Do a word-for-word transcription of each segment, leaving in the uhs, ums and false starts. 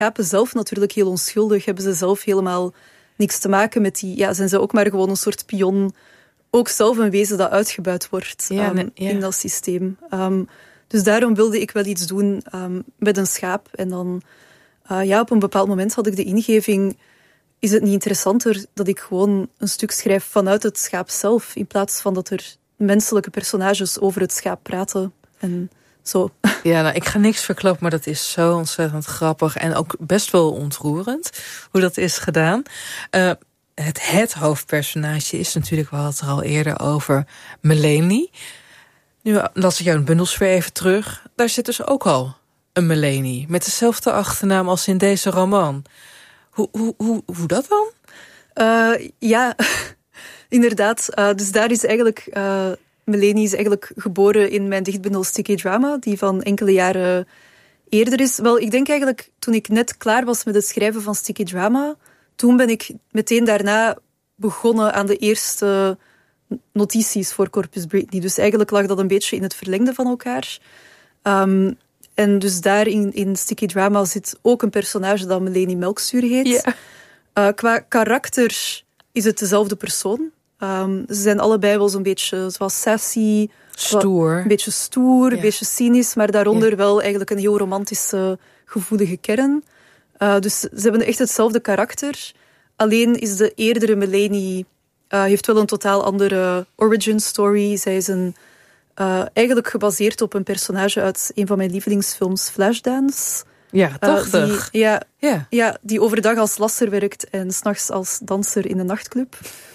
schapen zelf natuurlijk heel onschuldig. Hebben ze zelf helemaal niks te maken met die... Ja, zijn ze ook maar gewoon een soort pion. Ook zelf een wezen dat uitgebuit wordt ja, um, nee, ja. in dat systeem. Um, dus daarom wilde ik wel iets doen um, met een schaap. En dan, uh, ja, op een bepaald moment had ik de ingeving... Is het niet interessanter dat ik gewoon een stuk schrijf vanuit het schaap zelf, in plaats van dat er menselijke personages over het schaap praten en zo. Ja, nou, ik ga niks verklappen, maar dat is zo ontzettend grappig en ook best wel ontroerend hoe dat is gedaan. Uh, het, het hoofdpersonage is natuurlijk, we hadden het er al eerder over, Melanie. Nu las ik jouw bundels weer even terug. Daar zit dus ook al een Melanie met dezelfde achternaam als in deze roman. Hoe, hoe, hoe, hoe dat dan? Uh, ja, inderdaad. Uh, dus daar is eigenlijk... Uh, Melanie is eigenlijk geboren in mijn dichtbundel Sticky Drama, die van enkele jaren eerder is. Wel, ik denk eigenlijk, toen ik net klaar was met het schrijven van Sticky Drama, toen ben ik meteen daarna begonnen aan de eerste notities voor Corpus Britney. Dus eigenlijk lag dat een beetje in het verlengde van elkaar. Um, en dus daar in, in Sticky Drama zit ook een personage dat Melanie Melkzuur heet. Yeah. Uh, qua karakter is het dezelfde persoon. Um, ze zijn allebei wel zo'n beetje zoals sassy. Stoer. Een beetje stoer, Ja. een beetje cynisch, maar daaronder Ja. wel eigenlijk een heel romantische, gevoelige kern. Uh, dus ze hebben echt hetzelfde karakter. Alleen is de eerdere Melanie... Uh, heeft wel een totaal andere origin story. Zij is een, uh, eigenlijk gebaseerd op een personage uit een van mijn lievelingsfilms, Flashdance. Ja, tachtig. Uh, die, ja, ja. ja, die overdag als lasser werkt en 's nachts als danser in een nachtclub.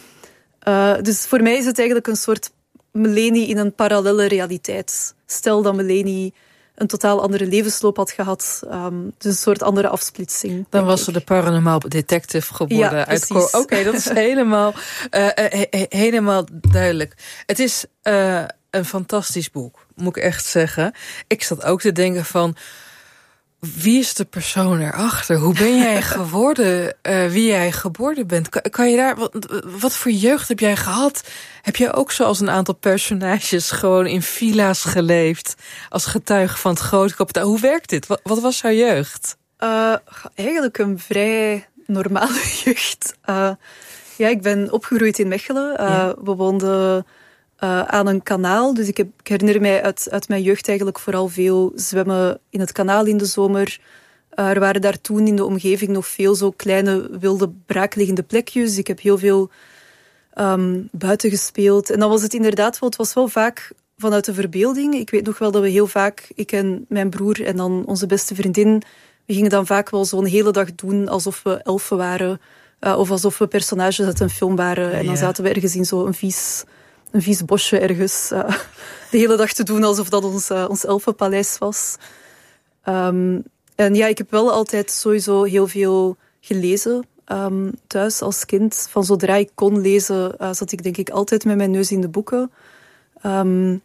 Uh, dus voor mij is het eigenlijk een soort Melanie in een parallelle realiteit. Stel dat Melanie een totaal andere levensloop had gehad. Um, dus een soort andere afsplitsing. Dan was ze de paranormaal detective geworden. Ja, uit Oké, okay, dat is helemaal, uh, he, he, helemaal duidelijk. Het is uh, een fantastisch boek, moet ik echt zeggen. Ik zat ook te denken van... Wie is de persoon erachter? Hoe ben jij geworden uh, wie jij geboren bent? Kan, kan je daar... Wat, wat voor jeugd heb jij gehad? Heb jij ook zoals een aantal personages gewoon in villa's geleefd? Als getuige van het grote kapitaal. Hoe werkt dit? Wat, wat was jouw jeugd? Uh, eigenlijk een vrij normale jeugd. Uh, ja, ik ben opgegroeid in Mechelen. Uh, ja. We woonden... Uh, aan een kanaal. Dus ik, heb, ik herinner mij uit, uit mijn jeugd eigenlijk vooral veel zwemmen in het kanaal in de zomer. Uh, er waren daar toen in de omgeving nog veel zo kleine, wilde, braakliggende plekjes. Ik heb heel veel um, buiten gespeeld. En dan was het inderdaad wel, het was wel vaak vanuit de verbeelding. Ik weet nog wel dat we heel vaak, ik en mijn broer en dan onze beste vriendin, we gingen dan vaak wel zo'n hele dag doen alsof we elfen waren. Uh, of alsof we personages uit een film waren. En dan ja. zaten we ergens in zo'n vies... een vies bosje ergens uh, de hele dag te doen alsof dat ons, uh, ons elfenpaleis was. Um, en ja, ik heb wel altijd sowieso heel veel gelezen um, thuis als kind. Van zodra ik kon lezen, uh, zat ik denk ik altijd met mijn neus in de boeken. Um,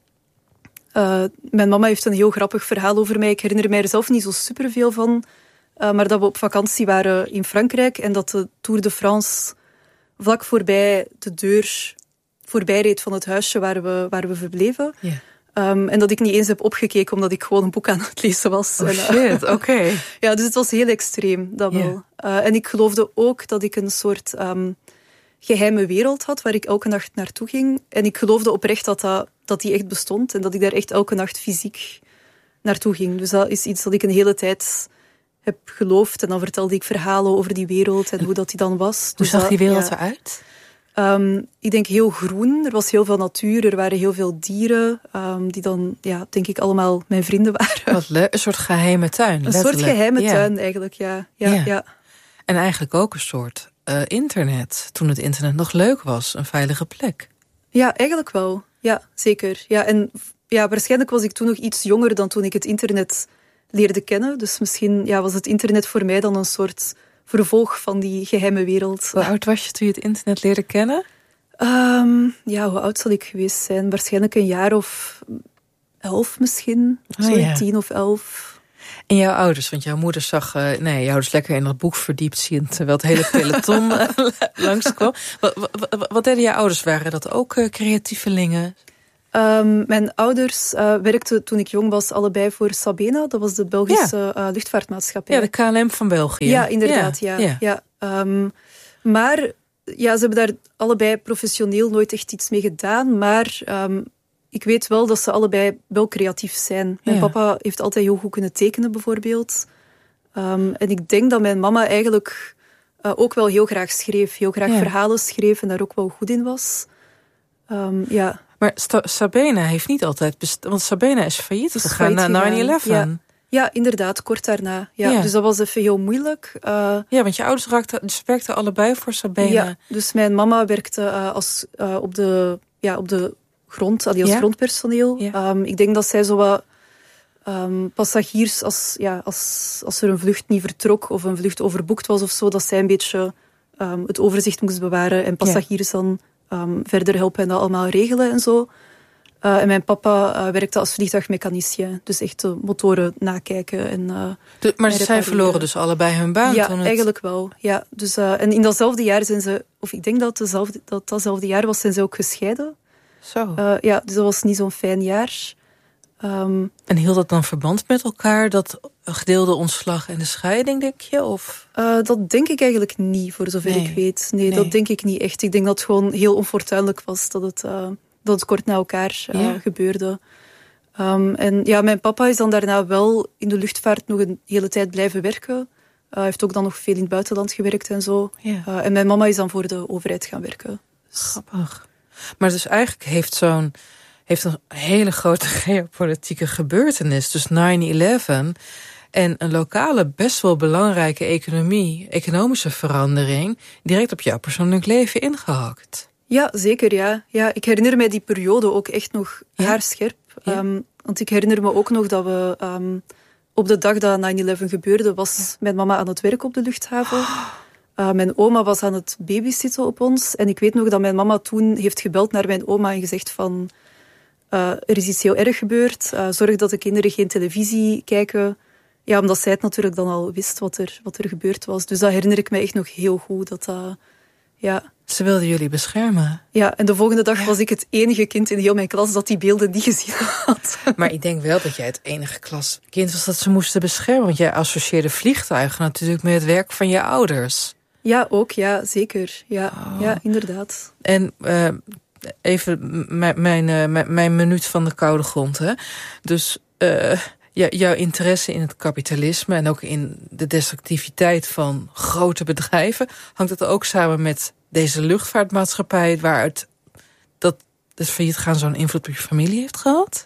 uh, mijn mama heeft een heel grappig verhaal over mij. Ik herinner mij er zelf niet zo superveel van. Uh, maar dat we op vakantie waren in Frankrijk en dat de Tour de France vlak voorbij de deur... voorbij reed van het huisje waar we, waar we verbleven. Yeah. Um, en dat ik niet eens heb opgekeken, omdat ik gewoon een boek aan het lezen was. Oh en, uh, shit, oké. Okay. Ja, dus het was heel extreem, dat yeah. wel. Uh, en ik geloofde ook dat ik een soort um, geheime wereld had, waar ik elke nacht naartoe ging. En ik geloofde oprecht dat, dat, dat die echt bestond. En dat ik daar echt elke nacht fysiek naartoe ging. Dus dat is iets dat ik een hele tijd heb geloofd. En dan vertelde ik verhalen over die wereld en hoe dat die dan was. Hoe dus zag dat, die wereld ja, eruit? Um, ik denk heel groen. Er was heel veel natuur. Er waren heel veel dieren. Um, die dan, ja, denk ik, allemaal mijn vrienden waren. Wat leuk. Een soort geheime tuin. Een letterlijk. soort geheime ja. tuin, eigenlijk, ja. Ja, ja. ja. En eigenlijk ook een soort uh, internet. Toen het internet nog leuk was. Een veilige plek. Ja, eigenlijk wel. Ja, zeker. Ja, en ja, waarschijnlijk was ik toen nog iets jonger dan toen ik het internet leerde kennen. Dus misschien ja, was het internet voor mij dan een soort... vervolg van die geheime wereld. Hoe oud was je toen je het internet leerde kennen? Um, ja, hoe oud zal ik geweest zijn? Waarschijnlijk een jaar of elf misschien. Oh, Sorry, ja. tien of elf. En jouw ouders, want jouw moeder zag... Uh, nee, jouw ouders lekker in dat boek verdiept zien... terwijl het hele peloton langskwam. Wat, wat, wat deden jouw ouders? Waren dat ook uh, creatievelingen? Um, mijn ouders uh, werkten toen ik jong was allebei voor Sabena. Dat was de Belgische ja. uh, luchtvaartmaatschappij. Ja, de K L M van België. Ja, inderdaad. Ja, ja. ja. ja. Um, maar ja, ze hebben daar allebei professioneel nooit echt iets mee gedaan. Maar um, ik weet wel dat ze allebei wel creatief zijn. Mijn ja. papa heeft altijd heel goed kunnen tekenen, bijvoorbeeld. Um, en ik denk dat mijn mama eigenlijk uh, ook wel heel graag schreef. Heel graag ja. verhalen schreef en daar ook wel goed in was. Um, ja. Maar Sta- Sabena heeft niet altijd... Best- want Sabena is failliet is gegaan na nine eleven. Ja. ja, inderdaad, kort daarna. Ja, ja. Dus dat was even heel moeilijk. Uh, ja, want je ouders raakten, dus werkten allebei voor Sabena. Ja, dus mijn mama werkte uh, als, uh, op, de, ja, op de grond, als ja. grondpersoneel. Ja. Um, ik denk dat zij zo wat um, passagiers, als, ja, als, als er een vlucht niet vertrok of een vlucht overboekt was of zo, dat zij een beetje um, het overzicht moest bewaren en passagiers ja. dan um, verder helpen en dat allemaal regelen en zo. Uh, en mijn papa uh, werkte als vliegtuigmechanicien. Dus echt de motoren nakijken. En, uh, de, maar ze zijn verloren dus allebei hun baan? Ja, toen het... eigenlijk wel. Ja, dus, uh, en in datzelfde jaar zijn ze... Of ik denk dat dezelfde, dat datzelfde jaar was, zijn ze ook gescheiden. Zo. Uh, ja, dus dat was niet zo'n fijn jaar. Um, en hield dat dan verband met elkaar? Dat gedeelde ontslag en de scheiding, denk je? Of? Uh, dat denk ik eigenlijk niet, voor zover nee. ik weet. Nee, nee, dat denk ik niet echt. Ik denk dat het gewoon heel onfortuinlijk was dat het... Uh, dat het kort na elkaar uh, ja. gebeurde. Um, en ja, mijn papa is dan daarna wel in de luchtvaart nog een hele tijd blijven werken. Hij uh, heeft ook dan nog veel in het buitenland gewerkt en zo. Ja. Uh, en mijn mama is dan voor de overheid gaan werken. Dus... Grappig. Maar dus eigenlijk heeft zo'n heeft een hele grote geopolitieke gebeurtenis, dus nine eleven, en een lokale best wel belangrijke economie, economische verandering, direct op jouw persoonlijk leven ingehakt. Ja, zeker, ja. ja. Ik herinner mij die periode ook echt nog ja? haarscherp. Ja? Um, want ik herinner me ook nog dat we... Um, op de dag dat nine eleven gebeurde, was ja. mijn mama aan het werk op de luchthaven. Uh, mijn oma was aan het babysitten op ons. En ik weet nog dat mijn mama toen heeft gebeld naar mijn oma en gezegd van... Uh, er is iets heel erg gebeurd. Uh, zorg dat de kinderen geen televisie kijken. Ja, omdat zij het natuurlijk dan al wist wat er, wat er gebeurd was. Dus dat herinner ik me echt nog heel goed. Dat dat... Ja. Ze wilden jullie beschermen. Ja, en de volgende dag ja. was ik het enige kind in heel mijn klas dat die beelden niet gezien had. Maar ik denk wel dat jij het enige klaskind was dat ze moesten beschermen. Want jij associeerde vliegtuigen natuurlijk met het werk van je ouders. Ja, ook. Ja, zeker. Ja, oh. ja inderdaad. En uh, even mijn, mijn, uh, mijn minuut van de koude grond. Hè? Dus uh, ja, jouw interesse in het kapitalisme en ook in de destructiviteit van grote bedrijven, hangt het ook samen met deze luchtvaartmaatschappij, waaruit dat het failliet gaan zo'n invloed op je familie heeft gehad?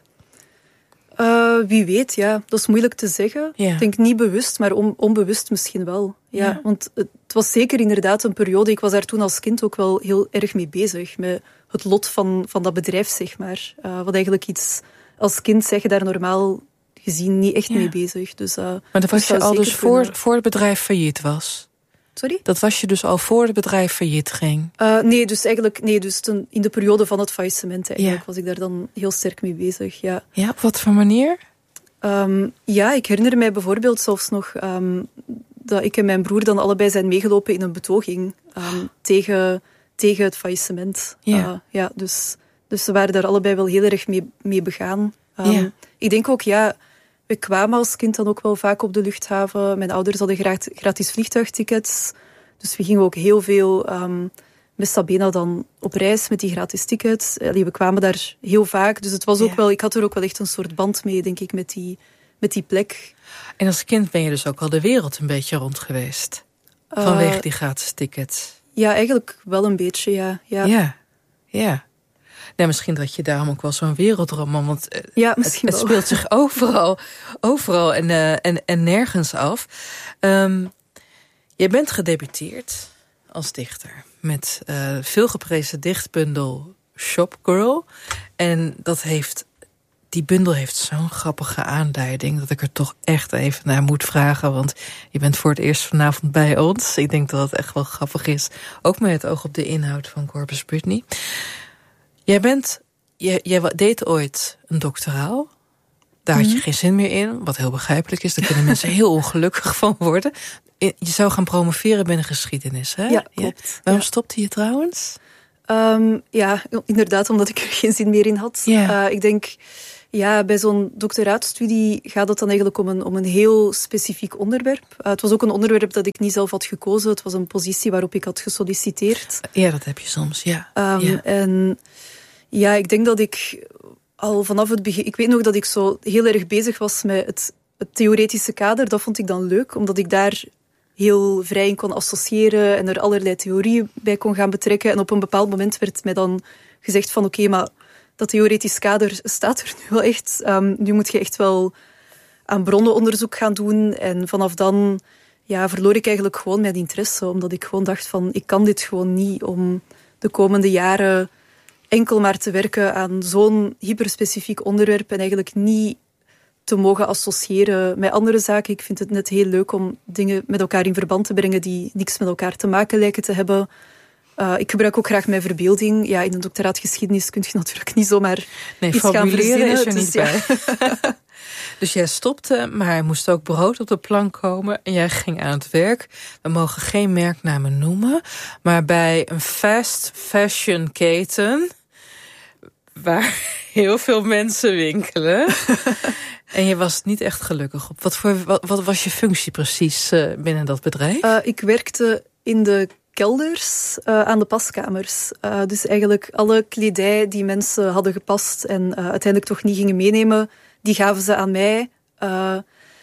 Uh, wie weet, ja. Dat is moeilijk te zeggen. Ja. Ik denk niet bewust, maar on, onbewust misschien wel. Ja, ja. Want het was zeker inderdaad een periode, ik was daar toen als kind ook wel heel erg mee bezig, met het lot van, van dat bedrijf, zeg maar. Uh, wat eigenlijk iets, als kind zeg je daar normaal gezien niet echt ja. mee bezig. Dus, uh, maar dat was je al dus voor, voor het bedrijf failliet was? Sorry? Dat was je dus al voor het bedrijf failliet ging? Uh, nee, dus eigenlijk nee, dus ten, in de periode van het faillissement eigenlijk ja. was ik daar dan heel sterk mee bezig. Ja, ja op wat voor manier? Um, ja, ik herinner mij bijvoorbeeld zelfs nog um, dat ik en mijn broer dan allebei zijn meegelopen in een betoging um, tegen, tegen het faillissement. Ja. Uh, ja, dus, dus ze waren daar allebei wel heel erg mee, mee begaan. Um, ja. Ik denk ook, ja, we kwamen als kind dan ook wel vaak op de luchthaven. Mijn ouders hadden gratis, gratis vliegtuigtickets. Dus we gingen ook heel veel um, met Sabena dan op reis met die gratis tickets. Allee, we kwamen daar heel vaak. Dus het was ook ja. wel, ik had er ook wel echt een soort band mee, denk ik, met die, met die plek. En als kind ben je dus ook al de wereld een beetje rond geweest? Vanwege uh, die gratis tickets? Ja, eigenlijk wel een beetje, ja. Ja, ja. ja. Nee, misschien dat je daarom ook wel zo'n wereldroman, want ja, het, het speelt zich overal, overal en, uh, en, en nergens af. Um, je bent gedebuteerd als dichter met uh, veel geprezen dichtbundel Shopgirl. En dat heeft, die bundel heeft zo'n grappige aanleiding dat ik er toch echt even naar moet vragen, want je bent voor het eerst vanavond bij ons. Ik denk dat het echt wel grappig is, ook met het oog op de inhoud van Corpus Britney. Jij bent, jij, jij deed ooit een doctoraal. Daar had je mm-hmm. geen zin meer in, wat heel begrijpelijk is. Daar kunnen mensen heel ongelukkig van worden. Je zou gaan promoveren binnen geschiedenis, hè? Ja, klopt. Ja. Waarom ja. stopte je trouwens? Um, ja, inderdaad, omdat ik er geen zin meer in had. Yeah. Uh, ik denk, ja, bij zo'n doctoraatstudie gaat het dan eigenlijk om een, om een heel specifiek onderwerp. Uh, het was ook een onderwerp dat ik niet zelf had gekozen. Het was een positie waarop ik had gesolliciteerd. Ja, dat heb je soms, ja. Um, yeah. En ja, ik denk dat ik al vanaf het begin... Ik weet nog dat ik zo heel erg bezig was met het, het theoretische kader. Dat vond ik dan leuk, omdat ik daar heel vrij in kon associëren en er allerlei theorieën bij kon gaan betrekken. En op een bepaald moment werd mij dan gezegd van oké, okay, maar dat theoretisch kader staat er nu wel echt. Um, nu moet je echt wel aan bronnenonderzoek gaan doen. En vanaf dan ja, verloor ik eigenlijk gewoon mijn interesse, omdat ik gewoon dacht van ik kan dit gewoon niet om de komende jaren enkel maar te werken aan zo'n hyperspecifiek onderwerp en eigenlijk niet te mogen associëren met andere zaken. Ik vind het net heel leuk om dingen met elkaar in verband te brengen die niks met elkaar te maken lijken te hebben. Uh, ik gebruik ook graag mijn verbeelding. Ja, in een doctoraat geschiedenis kun je natuurlijk niet zomaar nee, iets gaan verzinnen. Is er dus, niet ja. bij. Dus jij stopte, maar er moest ook brood op de plank komen en jij ging aan het werk. We mogen geen merknamen noemen, maar bij een fast fashion keten waar heel veel mensen winkelen. En je was niet echt gelukkig op. Wat, voor, wat, wat was je functie precies uh, binnen dat bedrijf? Uh, ik werkte in de kelders uh, aan de paskamers. Uh, dus eigenlijk alle kledij die mensen hadden gepast en uh, uiteindelijk toch niet gingen meenemen, die gaven ze aan mij. Uh,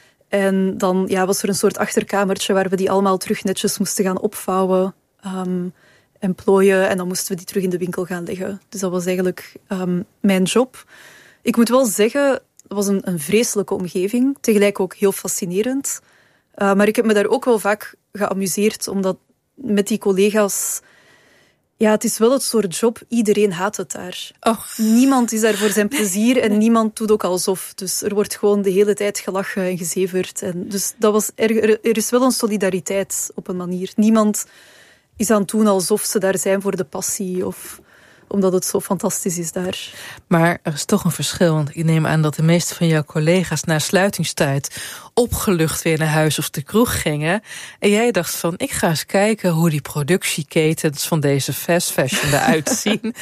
en dan ja, was er een soort achterkamertje waar we die allemaal terug netjes moesten gaan opvouwen um, en plooien. En dan moesten we die terug in de winkel gaan leggen. Dus dat was eigenlijk um, mijn job. Ik moet wel zeggen, het was een, een vreselijke omgeving. Tegelijk ook heel fascinerend. Uh, maar ik heb me daar ook wel vaak geamuseerd, omdat met die collega's... Ja, het is wel het soort job, iedereen haat het daar. Oh. Niemand is daar voor zijn plezier en niemand doet ook alsof. Dus er wordt gewoon de hele tijd gelachen en gezeverd. En dus dat was er, er is wel een solidariteit op een manier. Niemand is aan het doen alsof ze daar zijn voor de passie of omdat het zo fantastisch is daar. Maar er is toch een verschil, want ik neem aan dat de meeste van jouw collega's na sluitingstijd opgelucht weer naar huis of de kroeg gingen. En jij dacht van, ik ga eens kijken hoe die productieketens van deze fast fashion eruit zien.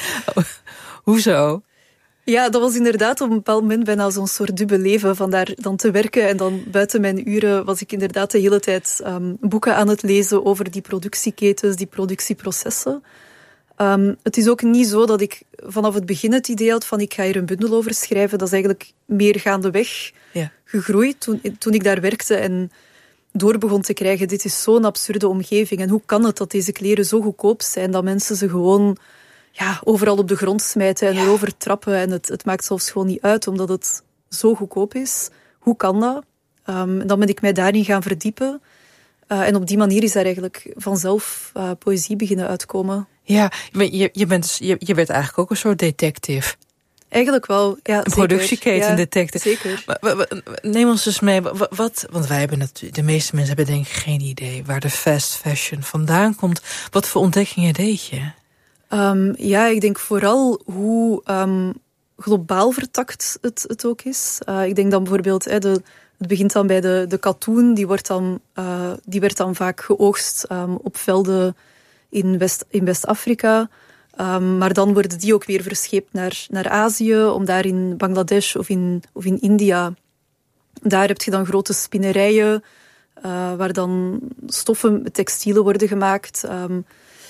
Hoezo? Ja, dat was inderdaad op een bepaald moment bijna zo'n soort dubbel leven van daar dan te werken. En dan buiten mijn uren was ik inderdaad de hele tijd um, boeken aan het lezen over die productieketens, die productieprocessen. Um, het is ook niet zo dat ik vanaf het begin het idee had van ik ga hier een bundel over schrijven. Dat is eigenlijk meer gaandeweg ja. gegroeid toen, toen ik daar werkte en door begon te krijgen. Dit is zo'n absurde omgeving. En hoe kan het dat deze kleren zo goedkoop zijn dat mensen ze gewoon ja, overal op de grond smijten en ja. erover trappen. En het, het maakt zelfs gewoon niet uit omdat het zo goedkoop is. Hoe kan dat? Um, dan ben ik mij daarin gaan verdiepen. Uh, en op die manier is daar eigenlijk vanzelf uh, poëzie beginnen uitkomen. Ja, je, je, bent, je, je werd eigenlijk ook een soort detective. Eigenlijk wel, ja. Een productieketen ja, detective. Zeker. Neem ons dus mee, wat, want wij hebben natuurlijk, de meeste mensen hebben denk ik geen idee waar de fast fashion vandaan komt. Wat voor ontdekkingen deed je? Um, ja, ik denk vooral hoe um, globaal vertakt het, het ook is. Uh, ik denk dan bijvoorbeeld, hè, de, het begint dan bij de, de katoen, die, wordt dan, uh, die werd dan vaak geoogst um, op velden in, West, in West-Afrika. Um, maar dan worden die ook weer verscheept naar, naar Azië, om daar in Bangladesh of in, of in India. Daar heb je dan grote spinnerijen, uh, waar dan stoffen, textielen worden gemaakt. Um,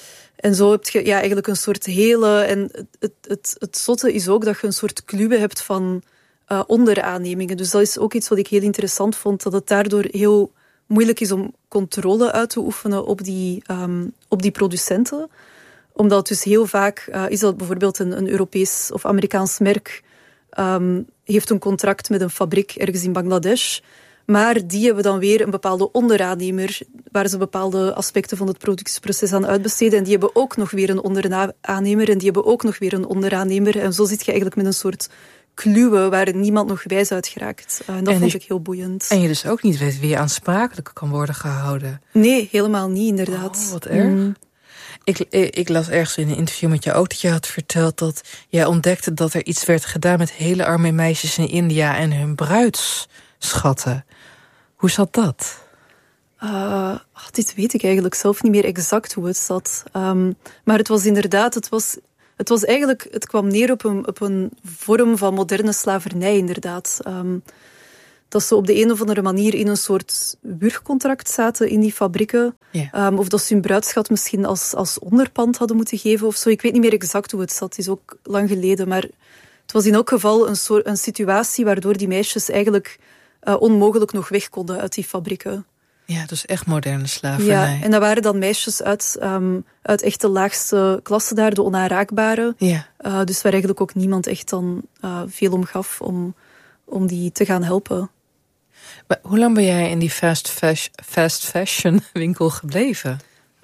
en zo heb je ja, eigenlijk een soort hele... En het, het, het, het zotte is ook dat je een soort kluwen hebt van uh, onderaannemingen. Dus dat is ook iets wat ik heel interessant vond, dat het daardoor heel moeilijk is om controle uit te oefenen op die, um, op die producenten. Omdat dus heel vaak uh, is dat bijvoorbeeld een, een Europees of Amerikaans merk um, heeft een contract met een fabriek ergens in Bangladesh. Maar die hebben dan weer een bepaalde onderaannemer waar ze bepaalde aspecten van het productieproces aan uitbesteden. En die hebben ook nog weer een onderaannemer en die hebben ook nog weer een onderaannemer. En zo zit je eigenlijk met een soort kluwen waar niemand nog wijs uit geraakt. Uh, en dat en vond ik heel boeiend. En je dus ook niet weet wie je aansprakelijk kan worden gehouden. Nee, helemaal niet inderdaad. Oh, wat erg. Mm. Ik, ik las ergens in een interview met jou ook dat je had verteld dat jij ontdekte dat er iets werd gedaan met hele arme meisjes in India en hun bruidsschatten. Hoe zat dat? Uh, ach, dit weet ik eigenlijk zelf niet meer exact hoe het zat. Um, maar het was inderdaad, het was, het was eigenlijk, het kwam neer op een, op een vorm van moderne slavernij, inderdaad. Um, dat ze op de een of andere manier in een soort wurgcontract zaten in die fabrieken. Yeah. Um, of dat ze hun bruidschat misschien als, als onderpand hadden moeten geven of zo. Ik weet niet meer exact hoe het zat, het is ook lang geleden. Maar het was in elk geval een, soort, een situatie waardoor die meisjes eigenlijk uh, onmogelijk nog weg konden uit die fabrieken. Ja, dus echt moderne slavernij. Ja, en dat waren dan meisjes uit, um, uit echt de laagste klasse daar, de onaanraakbare. Ja. Uh, dus waar eigenlijk ook niemand echt dan uh, veel om gaf om, om die te gaan helpen. Maar hoe lang ben jij in die fast fashion, fast fashion winkel gebleven?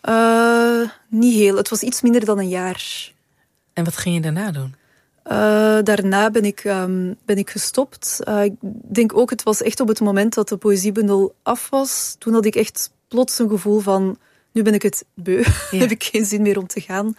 Uh, niet heel. Het was iets minder dan een jaar. En wat ging je daarna doen? Uh, daarna ben ik, um, ben ik gestopt. Uh, ik denk ook, het was echt op het moment dat de poëziebundel af was. Toen had ik echt plots een gevoel van, nu ben ik het beu. Ja. Heb ik geen zin meer om te gaan.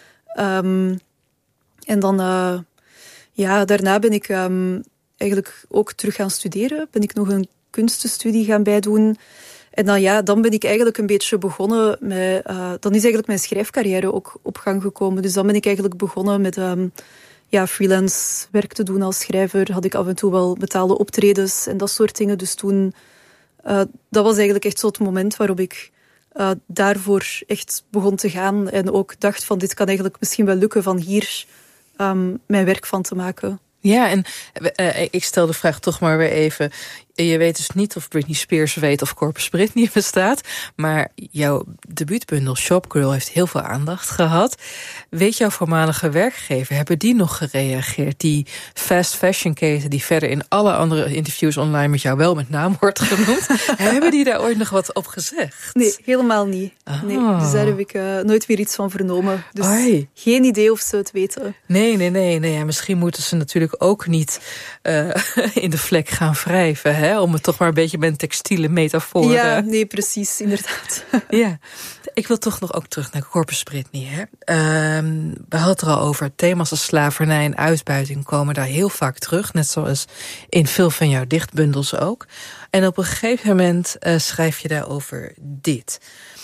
Um, en dan, uh, ja, daarna ben ik um, eigenlijk ook terug gaan studeren. Ben ik nog een kunstenstudie gaan bijdoen. En dan, ja, dan ben ik eigenlijk een beetje begonnen met... Uh, dan is eigenlijk mijn schrijfcarrière ook op gang gekomen. Dus dan ben ik eigenlijk begonnen met... Um, ja, freelance werk te doen als schrijver. Had ik af en toe wel betaalde optredens en dat soort dingen. Dus toen, uh, dat was eigenlijk echt zo het moment waarop ik uh, daarvoor echt begon te gaan. En ook dacht van, dit kan eigenlijk misschien wel lukken van hier um, mijn werk van te maken. Ja, en uh, ik stel de vraag toch maar weer even. Je weet dus niet of Britney Spears weet of Corpus Britney bestaat. Maar jouw debuutbundel Shopgirl heeft heel veel aandacht gehad. Weet jouw voormalige werkgever, hebben die nog gereageerd? Die fast fashion keten die verder in alle andere interviews online met jou wel met naam wordt genoemd. Hebben die daar ooit nog wat op gezegd? Nee, helemaal niet. Oh. Nee, dus daar heb ik uh, nooit weer iets van vernomen. Dus Oi. Geen idee of ze het weten. Nee, nee, nee. nee. Ja, misschien moeten ze natuurlijk ook niet uh, in de vlek gaan wrijven, hè? Om het toch maar een beetje met een textiele metafoor. Ja, nee, precies, inderdaad. Ja, ik wil toch nog ook terug naar Corpus Britney. Hè? Uh, we hadden het er al over. Thema's als slavernij en uitbuiting komen daar heel vaak terug. Net zoals in veel van jouw dichtbundels ook. En op een gegeven moment uh, schrijf je daarover dit.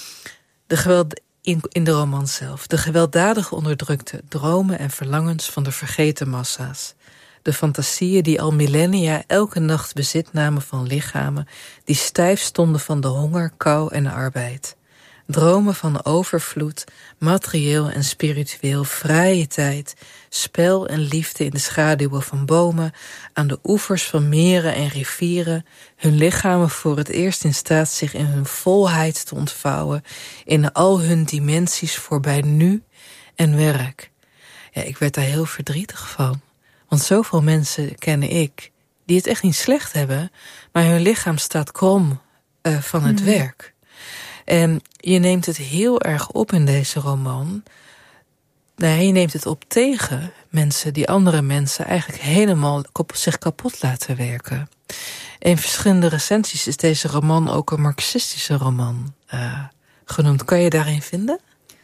De geweld... In, in de roman zelf. De gewelddadige onderdrukte dromen en verlangens van de vergeten massa's. De fantasieën die al millennia elke nacht bezit namen van lichamen die stijf stonden van de honger, kou en arbeid. Dromen van overvloed, materieel en spiritueel, vrije tijd, spel en liefde in de schaduwen van bomen, aan de oevers van meren en rivieren, hun lichamen voor het eerst in staat zich in hun volheid te ontvouwen, in al hun dimensies voorbij nu en werk. Ja, ik werd daar heel verdrietig van. Want zoveel mensen ken ik die het echt niet slecht hebben, maar hun lichaam staat krom uh, van het mm. werk. En je neemt het heel erg op in deze roman. Nou, je neemt het op tegen mensen die andere mensen eigenlijk helemaal zich kapot laten werken. In verschillende recensies is deze roman ook een marxistische roman uh, genoemd. Kan je daarin vinden?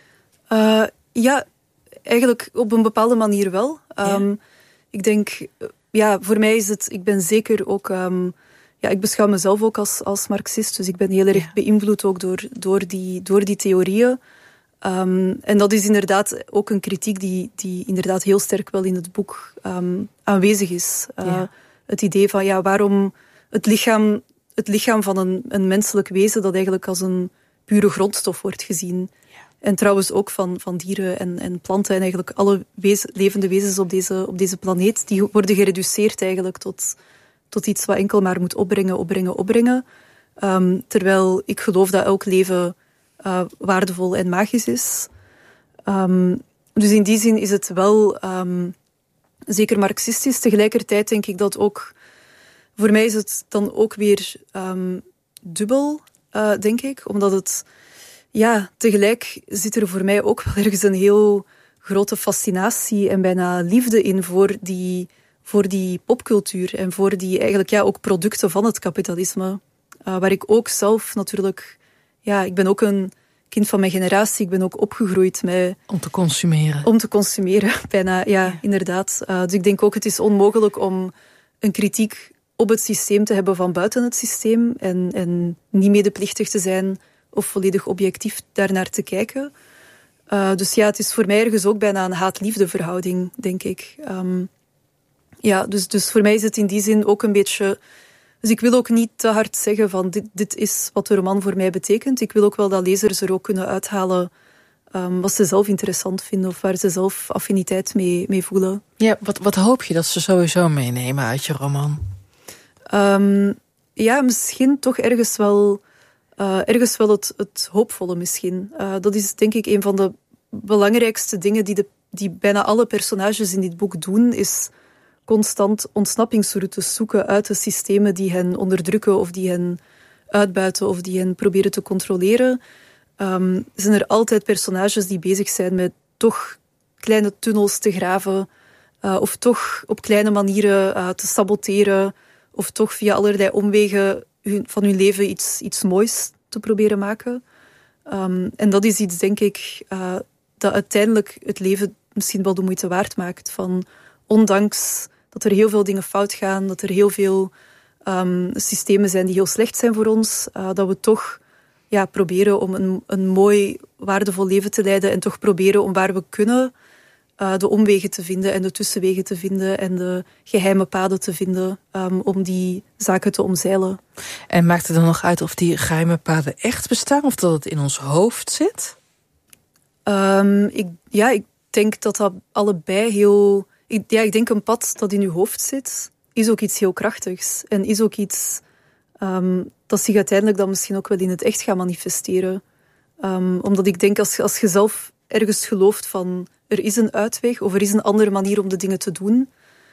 Uh, ja, eigenlijk op een bepaalde manier wel. Um, ja. Ik denk, ja, voor mij is het, ik ben zeker ook, um, ja, ik beschouw mezelf ook als, als marxist, dus ik ben heel erg ja. beïnvloed ook door, door, die, door die theorieën. Um, en dat is inderdaad ook een kritiek die, die inderdaad heel sterk wel in het boek um, aanwezig is. Uh, ja. Het idee van, ja, waarom het lichaam, het lichaam van een, een menselijk wezen dat eigenlijk als een pure grondstof wordt gezien. Ja. En trouwens ook van, van dieren en, en planten en eigenlijk alle wezen, levende wezens op deze, op deze planeet, die worden gereduceerd eigenlijk tot, tot iets wat enkel maar moet opbrengen, opbrengen, opbrengen. Um, terwijl ik geloof dat elk leven uh, waardevol en magisch is. Um, dus in die zin is het wel um, zeker marxistisch. Tegelijkertijd denk ik dat ook... Voor mij is het dan ook weer um, dubbel, uh, denk ik. Omdat het... Ja, tegelijk zit er voor mij ook wel ergens een heel grote fascinatie en bijna liefde in voor die, voor die popcultuur en voor die eigenlijk ja, ook producten van het kapitalisme. Uh, waar ik ook zelf natuurlijk... Ja, ik ben ook een kind van mijn generatie. Ik ben ook opgegroeid met... Om te consumeren. Om te consumeren, bijna. Ja, ja. Inderdaad. Uh, dus ik denk ook, het is onmogelijk om een kritiek op het systeem te hebben van buiten het systeem en, en niet medeplichtig te zijn of volledig objectief daarnaar te kijken. Uh, dus ja, het is voor mij ergens ook bijna een haat-liefde verhouding, denk ik. Um, ja, dus, dus voor mij is het in die zin ook een beetje... Dus ik wil ook niet te hard zeggen van dit, dit is wat de roman voor mij betekent. Ik wil ook wel dat lezers er ook kunnen uithalen um, wat ze zelf interessant vinden of waar ze zelf affiniteit mee, mee voelen. Ja, wat, wat hoop je dat ze sowieso meenemen uit je roman? Um, ja, misschien toch ergens wel, uh, ergens wel het, het hoopvolle misschien. Uh, dat is denk ik een van de belangrijkste dingen die, de, die bijna alle personages in dit boek doen, is constant ontsnappingsroutes zoeken uit de systemen die hen onderdrukken of die hen uitbuiten of die hen proberen te controleren. Um, zijn er altijd personages die bezig zijn met toch kleine tunnels te graven uh, of toch op kleine manieren uh, te saboteren of toch via allerlei omwegen hun, van hun leven iets, iets moois te proberen maken. Um, en dat is iets, denk ik, uh, dat uiteindelijk het leven misschien wel de moeite waard maakt. Van, ondanks dat er heel veel dingen fout gaan, dat er heel veel um, systemen zijn die heel slecht zijn voor ons, uh, dat we toch ja, proberen om een, een mooi, waardevol leven te leiden en toch proberen om waar we kunnen uh, de omwegen te vinden en de tussenwegen te vinden en de geheime paden te vinden um, om die zaken te omzeilen. En maakt het dan nog uit of die geheime paden echt bestaan of dat het in ons hoofd zit? Um, ik, ja, ik denk dat dat allebei heel... Ik, ja, ik denk een pad dat in uw hoofd zit, is ook iets heel krachtigs. En is ook iets um, dat zich uiteindelijk dan misschien ook wel in het echt gaat manifesteren. Um, omdat ik denk, als, als je zelf ergens gelooft van er is een uitweg of er is een andere manier om de dingen te doen,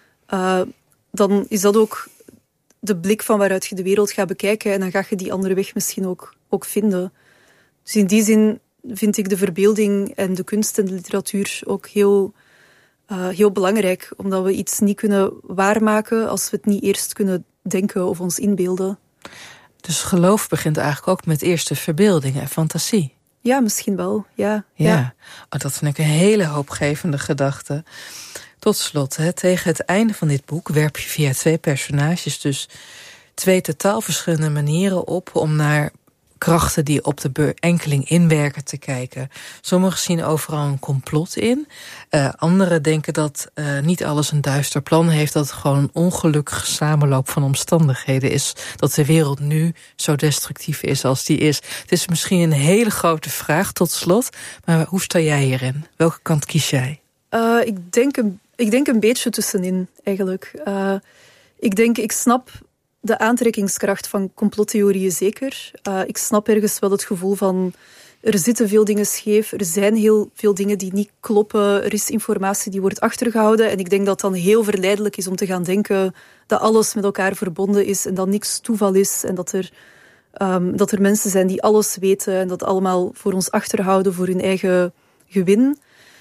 uh, dan is dat ook de blik van waaruit je de wereld gaat bekijken en dan ga je die andere weg misschien ook, ook vinden. Dus in die zin vind ik de verbeelding en de kunst en de literatuur ook heel... Uh, heel belangrijk, omdat we iets niet kunnen waarmaken als we het niet eerst kunnen denken of ons inbeelden. Dus geloof begint eigenlijk ook met eerst de verbeelding en fantasie. Ja, misschien wel, ja. Ja, ja. Oh, dat vind ik een hele hoopgevende gedachte. Tot slot, hè, tegen het einde van dit boek werp je via twee personages dus twee totaal verschillende manieren op om naar krachten die op de enkeling inwerken te kijken. Sommigen zien overal een complot in. Uh, anderen denken dat uh, niet alles een duister plan heeft, dat het gewoon een ongelukkige samenloop van omstandigheden is. Dat de wereld nu zo destructief is als die is. Het is misschien een hele grote vraag tot slot, maar hoe sta jij hierin? Welke kant kies jij? Uh, ik, denk een, ik denk een beetje tussenin, eigenlijk. Uh, ik denk, ik snap de aantrekkingskracht van complottheorieën zeker. Uh, ik snap ergens wel het gevoel van er zitten veel dingen scheef, er zijn heel veel dingen die niet kloppen, er is informatie die wordt achtergehouden en ik denk dat het dan heel verleidelijk is om te gaan denken dat alles met elkaar verbonden is en dat niks toeval is en dat er, um, dat er mensen zijn die alles weten en dat allemaal voor ons achterhouden voor hun eigen gewin.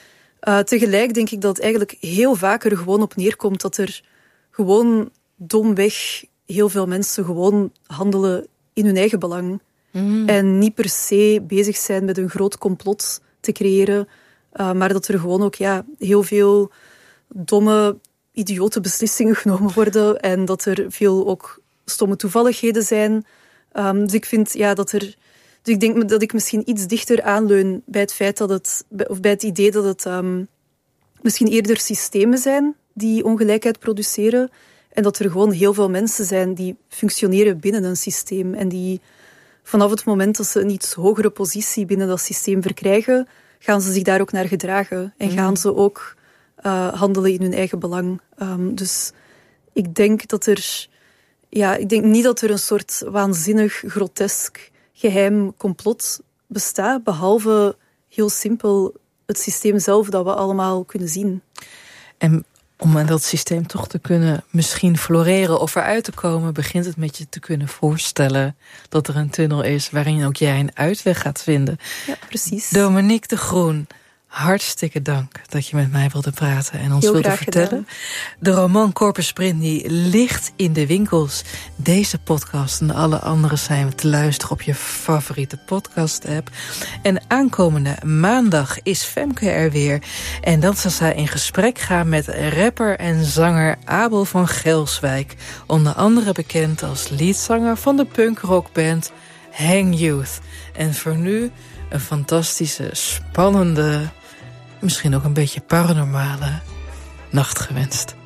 Uh, tegelijk denk ik dat het eigenlijk heel vaak er gewoon op neerkomt dat er gewoon domweg heel veel mensen gewoon handelen in hun eigen belang. Mm. En niet per se bezig zijn met een groot complot te creëren. Uh, maar dat er gewoon ook ja, heel veel domme, idiote beslissingen genomen worden. En dat er veel ook stomme toevalligheden zijn. Um, dus ik vind ja, dat er... Dus ik denk dat ik misschien iets dichter aanleun bij het feit dat het... Of bij het idee dat het um, misschien eerder systemen zijn die ongelijkheid produceren. En dat er gewoon heel veel mensen zijn die functioneren binnen een systeem. En die vanaf het moment dat ze een iets hogere positie binnen dat systeem verkrijgen, gaan ze zich daar ook naar gedragen. En gaan ze ook uh, handelen in hun eigen belang. Um, dus ik denk dat er... Ja, ik denk niet dat er een soort waanzinnig, grotesk, geheim complot bestaat, behalve heel simpel het systeem zelf dat we allemaal kunnen zien. En om aan dat systeem toch te kunnen misschien floreren of eruit te komen, begint het met je te kunnen voorstellen dat er een tunnel is waarin ook jij een uitweg gaat vinden. Ja, precies. Dominique de Groen, hartstikke dank dat je met mij wilde praten en ons Heel wilde graag vertellen. gedaan. De roman Corpus Printi ligt in de winkels. Deze podcast en alle andere zijn te luisteren op je favoriete podcast-app. En aankomende maandag is Femke er weer. En dan zal zij in gesprek gaan met rapper en zanger Abel van Gelswijk. Onder andere bekend als leadzanger van de punkrockband Hang Youth. En voor nu een fantastische, spannende, misschien ook een beetje paranormale nacht gewenst.